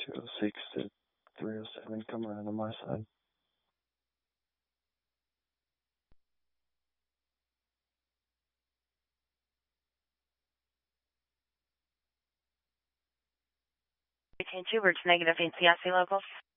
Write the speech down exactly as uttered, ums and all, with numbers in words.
two oh six to three oh seven, come around on my side. Retain two words negative eight C S C locals.